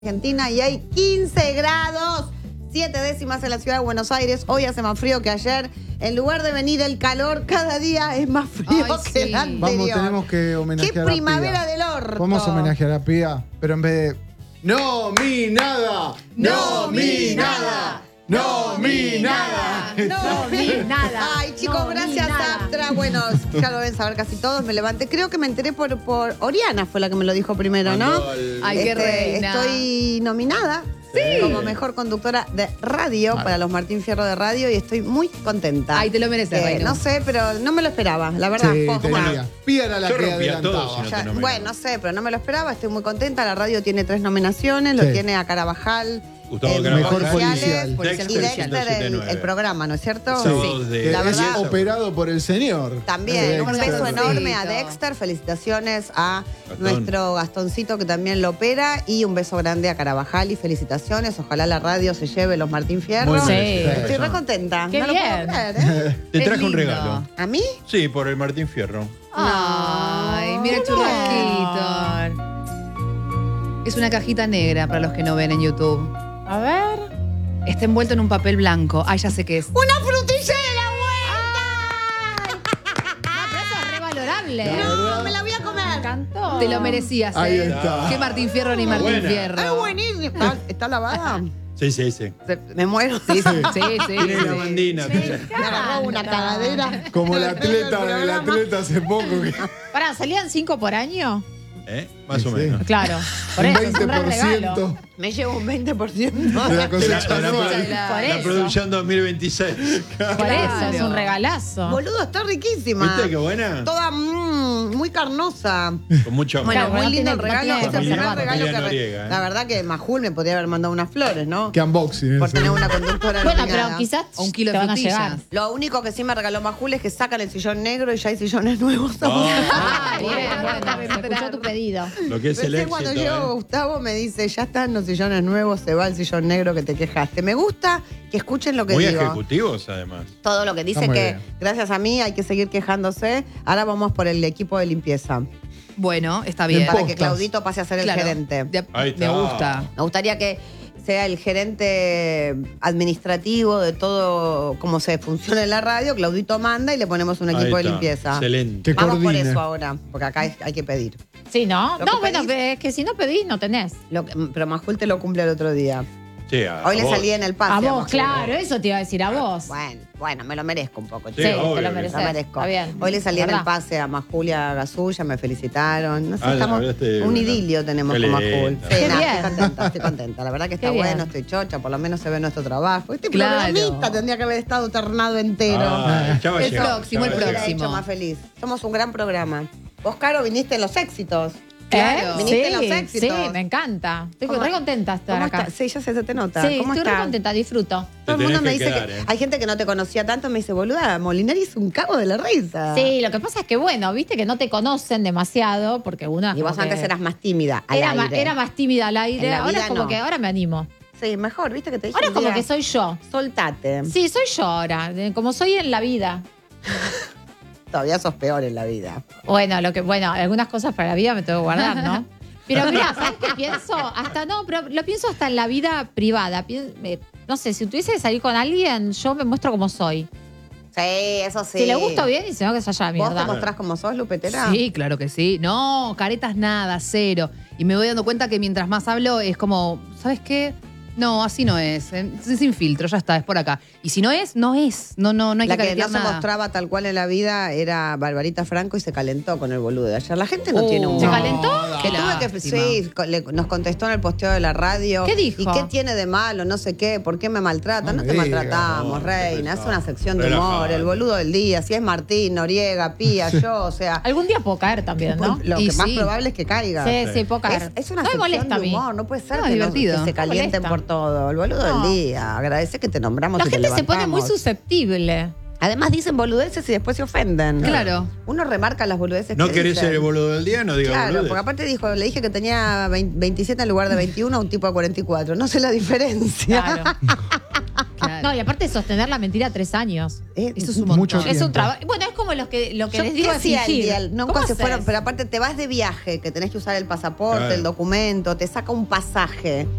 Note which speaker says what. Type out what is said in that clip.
Speaker 1: Argentina y hay 15 grados, 7 décimas en la ciudad de Buenos Aires. Hoy hace más frío que ayer. En lugar de venir el calor, cada día es más frío que el anterior.
Speaker 2: Vamos, tenemos que homenajear a Pía.
Speaker 1: ¡Qué primavera del orto!
Speaker 2: Vamos a homenajear a Pía, pero en vez de ¡No mi nada! ¡No mi nada! ¡No mi nada!
Speaker 3: No mi nada.
Speaker 1: Ay, chicos,
Speaker 3: No,
Speaker 1: gracias
Speaker 3: ni nada.
Speaker 1: Aptra. Bueno, ya lo deben saber casi todos. Me levanté. Creo que me enteré por Oriana, fue la que me lo dijo primero, ¿no?
Speaker 3: Ay, qué reina.
Speaker 1: Estoy nominada como mejor conductora de radio para los Martín Fierro de Radio y estoy muy contenta.
Speaker 3: Ay, te lo mereces, Reino.
Speaker 1: No sé, pero no me lo esperaba, la verdad.
Speaker 2: Sí,
Speaker 1: posta.
Speaker 2: tenía. Pía era la
Speaker 4: Yo
Speaker 2: que
Speaker 4: rompía todo si
Speaker 2: adelantaba.
Speaker 4: no
Speaker 1: Ya,
Speaker 4: te nominaban.
Speaker 1: bueno, no sé, pero no me lo esperaba. Estoy muy contenta. La radio tiene 3 nominaciones. Lo
Speaker 2: Sí.
Speaker 1: tiene a Carabajal.
Speaker 4: Gustavo Carabajal.
Speaker 2: Mejor policial.
Speaker 1: Y Dexter el programa, ¿no es cierto?
Speaker 4: Sábados de-
Speaker 1: La
Speaker 2: Es
Speaker 1: verdad.
Speaker 2: operado por el señor.
Speaker 1: También, un
Speaker 2: Dexter.
Speaker 1: beso enorme a
Speaker 3: Pobrecito.
Speaker 1: Dexter, felicitaciones a
Speaker 4: Gastón.
Speaker 1: nuestro Gastoncito que también lo opera y un beso grande a Carabajal y felicitaciones, ojalá la radio se lleve los Martín Fierro.
Speaker 2: Muy
Speaker 3: Sí.
Speaker 2: bien.
Speaker 1: Estoy re contenta,
Speaker 3: Qué
Speaker 1: no lo
Speaker 3: bien.
Speaker 1: puedo creer, ¿eh?
Speaker 4: Te
Speaker 3: Es
Speaker 4: traje un
Speaker 3: lindo.
Speaker 4: regalo.
Speaker 1: ¿A mí?
Speaker 4: Sí, por el Martín Fierro.
Speaker 3: Ay, mira el churrasquito. Es una cajita negra para los que no ven en YouTube.
Speaker 5: A ver.
Speaker 3: Está envuelto en un papel blanco. Ay, ya sé qué es.
Speaker 1: ¡Una frutilla de la
Speaker 5: No, pero eso es revalorable.
Speaker 1: vuelta! ¡No, me la voy a
Speaker 5: Me
Speaker 1: comer!
Speaker 5: encantó.
Speaker 3: Te lo merecías,
Speaker 2: Ahí
Speaker 3: ¿eh?
Speaker 2: está.
Speaker 3: Qué Martín Fierro ni Martín
Speaker 4: buena.
Speaker 3: Fierro.
Speaker 1: ¡Es buenísima! ¿Está lavada?
Speaker 4: Sí, sí, sí.
Speaker 1: Me muero.
Speaker 3: Sí, sí, sí.
Speaker 4: Tiene
Speaker 3: sí.
Speaker 4: la bandina.
Speaker 1: Me agarró una cagadera.
Speaker 2: Como el
Speaker 1: En medio del
Speaker 2: atleta
Speaker 1: programa.
Speaker 2: hace poco. Que
Speaker 5: Pará, ¿salían 5 por año?
Speaker 4: Más o
Speaker 2: Sí.
Speaker 4: menos.
Speaker 5: Claro. Por
Speaker 2: un
Speaker 5: eso, es un re regalo.
Speaker 2: 20%
Speaker 1: Me llevo un 20%.
Speaker 2: de la cosecha
Speaker 4: La
Speaker 2: anual.
Speaker 5: Por
Speaker 4: la
Speaker 5: eso.
Speaker 4: producción 2026.
Speaker 5: Por eso, es un regalazo.
Speaker 1: Boludo, está riquísima.
Speaker 4: ¿Viste qué buena?
Speaker 1: Toda muy carnosa.
Speaker 4: Con mucho amor.
Speaker 1: Bueno,
Speaker 5: Claro,
Speaker 1: muy
Speaker 5: no
Speaker 1: lindo el
Speaker 5: tiene-
Speaker 1: regalo.
Speaker 5: no
Speaker 1: Es el
Speaker 5: tiene
Speaker 1: primer
Speaker 5: conservante.
Speaker 1: regalo que
Speaker 4: Familia Noriega, ¿eh?
Speaker 1: La verdad que Majul me podría haber mandado unas flores, ¿no?
Speaker 2: Que unboxing.
Speaker 1: Por
Speaker 2: ese.
Speaker 1: tener una conductora
Speaker 5: Bueno,
Speaker 1: nominada.
Speaker 5: pero quizás
Speaker 3: O un kilo
Speaker 5: te
Speaker 3: de
Speaker 5: van a
Speaker 3: frutillas.
Speaker 5: llegar.
Speaker 1: Lo único que sí me regaló Majul es que sacan el sillón negro y ya hay sillones nuevos.
Speaker 5: Ah,
Speaker 3: Bueno,
Speaker 5: bien,
Speaker 3: bueno,
Speaker 5: bueno, se escuchó tu pedido.
Speaker 4: Lo que es el
Speaker 1: Recién cuando
Speaker 4: éxito.
Speaker 1: llego Gustavo me dice, ya están los sillones nuevos, se va el sillón negro que te quejaste. Me gusta que escuchen lo que
Speaker 4: Muy
Speaker 1: digo.
Speaker 4: ejecutivos, además.
Speaker 1: Todo lo que dice
Speaker 2: Está muy
Speaker 1: que
Speaker 2: bien.
Speaker 1: gracias a mí hay que seguir quejándose. Ahora vamos por el equipo de limpieza.
Speaker 3: Bueno, está bien.
Speaker 1: Para que
Speaker 2: Postas.
Speaker 1: Claudito pase a ser el
Speaker 3: Claro.
Speaker 1: gerente.
Speaker 4: Ahí
Speaker 3: Me
Speaker 4: está.
Speaker 3: gusta.
Speaker 1: Me gustaría que sea el gerente administrativo de todo cómo se funciona en la radio. Claudito manda y le ponemos un
Speaker 4: Ahí
Speaker 1: equipo de
Speaker 4: está.
Speaker 1: limpieza.
Speaker 4: Excelente.
Speaker 2: Que
Speaker 1: Vamos por
Speaker 2: coordine.
Speaker 1: eso ahora, porque acá hay que pedir.
Speaker 5: Sí, ¿no?
Speaker 1: Lo que
Speaker 5: No, bueno,
Speaker 1: pedís.
Speaker 5: es que si no pedís, no tenés.
Speaker 1: Pero Majul te lo cumple el otro día.
Speaker 4: Sí,
Speaker 1: Hoy le
Speaker 4: vos.
Speaker 1: salí en el pase.
Speaker 5: A
Speaker 1: Majul.
Speaker 5: vos, claro, eso te iba a decir, a vos.
Speaker 1: Bueno, me lo merezco un poco.
Speaker 4: Sí,
Speaker 1: chico.
Speaker 4: obvio
Speaker 5: te lo
Speaker 4: que
Speaker 5: mereces.
Speaker 1: Lo merezco.
Speaker 5: Está bien.
Speaker 1: Hoy le salí en el
Speaker 5: ¿Verdad?
Speaker 1: pase a Majulia Gasulla, me felicitaron. No sé,
Speaker 4: Ah, la
Speaker 1: estamos,
Speaker 4: verdad estoy
Speaker 1: un
Speaker 4: buena.
Speaker 1: idilio tenemos
Speaker 4: Qué
Speaker 1: con Majul.
Speaker 4: lindo.
Speaker 1: Sí,
Speaker 5: Qué
Speaker 1: nada,
Speaker 5: bien.
Speaker 1: estoy contenta. La verdad que está
Speaker 5: Qué bien.
Speaker 1: bueno, estoy chocha, por lo menos se ve nuestro trabajo. Este
Speaker 3: Claro.
Speaker 1: programita tendría que haber estado ternado entero.
Speaker 4: Ah, ya va a
Speaker 3: El
Speaker 4: llegar,
Speaker 3: próximo,
Speaker 4: ya
Speaker 3: el
Speaker 4: va a
Speaker 1: Me
Speaker 4: llegar.
Speaker 1: ha hecho
Speaker 3: próximo.
Speaker 1: más feliz. Somos un gran programa. Vos, Caro, viniste en los éxitos.
Speaker 3: Claro.
Speaker 1: Viniste en
Speaker 5: Sí,
Speaker 1: los éxitos.
Speaker 5: sí, me encanta. Estoy
Speaker 1: ¿Cómo-
Speaker 5: re contenta de estar
Speaker 1: ¿Cómo
Speaker 5: acá.
Speaker 1: está? Sí, ya se te nota.
Speaker 5: Sí,
Speaker 1: ¿Cómo
Speaker 5: estoy re
Speaker 1: estás?
Speaker 5: contenta, disfruto.
Speaker 1: Todo el
Speaker 4: Te
Speaker 1: mundo
Speaker 4: tenés
Speaker 1: me
Speaker 4: que
Speaker 1: dice
Speaker 4: quedar,
Speaker 1: que
Speaker 4: ¿eh?
Speaker 1: hay gente que no te conocía tanto, me dice, boluda, Molinari es un cago de la risa.
Speaker 5: Sí, lo que pasa es que, bueno, viste que no te conocen demasiado, porque uno...
Speaker 1: Y vos
Speaker 5: como
Speaker 1: antes
Speaker 5: que
Speaker 1: eras más tímida al
Speaker 5: era,
Speaker 1: aire.
Speaker 5: era más tímida al aire,
Speaker 1: En la
Speaker 5: ahora
Speaker 1: vida
Speaker 5: es como
Speaker 1: no.
Speaker 5: que ahora me animo.
Speaker 1: Sí, mejor, viste que te dije.
Speaker 5: Ahora
Speaker 1: un
Speaker 5: como
Speaker 1: día,
Speaker 5: que soy yo.
Speaker 1: Soltate.
Speaker 5: Sí, soy yo ahora, como soy en la vida.
Speaker 1: Todavía sos peor en la vida.
Speaker 5: Bueno, algunas cosas para la vida me tengo que guardar, ¿no? Pero mira, ¿sabes qué pienso? Pero lo pienso hasta en la vida privada. No sé, si tuviese que salir con alguien, yo me muestro como soy.
Speaker 1: Sí, eso sí.
Speaker 5: Si le gusto bien y si no, que se vaya a la
Speaker 1: ¿Vos te
Speaker 5: mierda.
Speaker 1: mostrás como sos, Lupetera?
Speaker 3: Sí, claro que sí. No, caretas nada, cero. Y me voy dando cuenta que mientras más hablo es como, ¿sabes qué? No, así no es. Es sin filtro, ya está, es por acá. Y si no es, no es. No hay
Speaker 1: La
Speaker 3: que
Speaker 1: que no
Speaker 3: caretear
Speaker 1: se
Speaker 3: nada.
Speaker 1: mostraba tal cual en la vida era Barbarita Franco y se calentó con el boludo de ayer. La gente no
Speaker 3: Oh.
Speaker 1: tiene un...
Speaker 5: ¿Se
Speaker 3: No,
Speaker 5: calentó?
Speaker 1: Que
Speaker 3: Qué
Speaker 1: tuve que,
Speaker 3: lástima.
Speaker 1: sí, nos contestó en el posteo de la radio.
Speaker 5: ¿Qué dijo?
Speaker 1: ¿Y qué tiene de malo? No sé qué, ¿por qué me maltratan?
Speaker 2: No
Speaker 1: No,
Speaker 2: me
Speaker 1: te
Speaker 2: digas.
Speaker 1: maltratamos,
Speaker 4: No,
Speaker 1: reina. Es
Speaker 4: qué
Speaker 1: una
Speaker 4: pesado.
Speaker 1: sección de humor,
Speaker 4: Relajado.
Speaker 1: el boludo del día. Si es Martín, Noriega, Pía, yo, o sea,
Speaker 5: Algún día puedo caer también, ¿no?
Speaker 1: lo
Speaker 3: Y
Speaker 1: que más
Speaker 3: sí.
Speaker 1: probable es que caiga.
Speaker 5: Sí, puedo caer.
Speaker 1: Es una
Speaker 5: no me
Speaker 1: sección
Speaker 5: molesta a
Speaker 1: de
Speaker 5: mí.
Speaker 1: humor, no puede ser
Speaker 3: No,
Speaker 1: que,
Speaker 3: es divertido.
Speaker 1: que se
Speaker 5: Me
Speaker 1: calienten
Speaker 5: molesta.
Speaker 1: por todo. El boludo
Speaker 5: No.
Speaker 1: del día. Agradece que te nombramos
Speaker 5: La
Speaker 1: y te
Speaker 5: gente se pone muy
Speaker 1: levantamos.
Speaker 5: susceptible.
Speaker 1: Además dicen boludeces y después se ofenden.
Speaker 3: Claro.
Speaker 1: Uno remarca las boludeces
Speaker 4: ¿No
Speaker 1: que
Speaker 4: querés
Speaker 1: dicen.
Speaker 4: ser el boludo del día? No digas
Speaker 1: Claro,
Speaker 4: boludez.
Speaker 1: porque aparte le dije que tenía 27 en lugar de 21 a un tipo de 44. No sé la diferencia.
Speaker 3: Claro. Claro.
Speaker 5: No, y aparte sostener la mentira 3 años.
Speaker 3: Eso es un montón.
Speaker 2: Mucho
Speaker 5: Es un
Speaker 2: tiempo.
Speaker 5: trabajo. Bueno, es como lo que
Speaker 1: Yo,
Speaker 5: les
Speaker 1: ¿qué
Speaker 5: digo de
Speaker 1: hacía el
Speaker 5: fingir.
Speaker 1: día? Nunca
Speaker 5: ¿Cómo
Speaker 1: se fueron,
Speaker 5: haces?
Speaker 1: pero aparte te vas de viaje, que tenés que usar el pasaporte,
Speaker 4: Claro.
Speaker 1: el documento, te saca un pasaje.